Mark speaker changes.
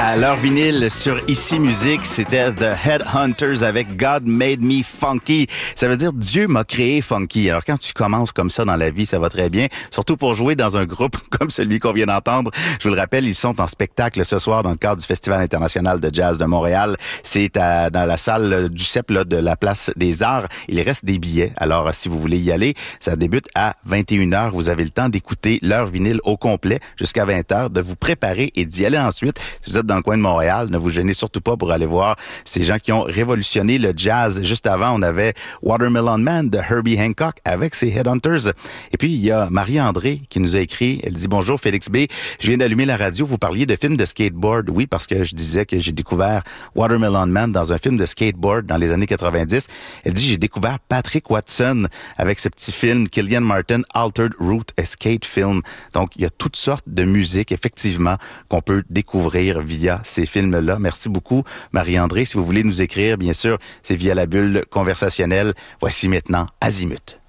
Speaker 1: À l'heure vinyle sur Ici Musique, c'était The Headhunters avec God Made Me Funky. Ça veut dire Dieu m'a créé funky. Alors quand tu commences comme ça dans la vie, ça va très bien. Surtout pour jouer dans un groupe comme celui qu'on vient d'entendre. Je vous le rappelle, ils sont en spectacle ce soir dans le cadre du Festival international de jazz de Montréal. C'est dans la salle du CEP là, de la Place des Arts. Il reste des billets. Alors si vous voulez y aller, ça débute à 21h. Vous avez le temps d'écouter l'heure vinyle au complet jusqu'à 20h, de vous préparer et d'y aller ensuite. Si vous êtes dans le coin de Montréal, ne vous gênez surtout pas pour aller voir ces gens qui ont révolutionné le jazz. Juste avant, on avait Watermelon Man de Herbie Hancock avec ses Headhunters. Et puis, il y a Marie-André qui nous a écrit. Elle dit « Bonjour Félix B, je viens d'allumer la radio. Vous parliez de films de skateboard. » Oui, parce que je disais que j'ai découvert Watermelon Man dans un film de skateboard dans les années 90. Elle dit « J'ai découvert Patrick Watson avec ce petit film Killian Martin, Altered Route, a skate film. » Donc, il y a toutes sortes de musique, effectivement, qu'on peut découvrir via ces films-là. Merci beaucoup, Marie-André. Si vous voulez nous écrire, bien sûr, c'est via la bulle conversationnelle. Voici maintenant Azimut.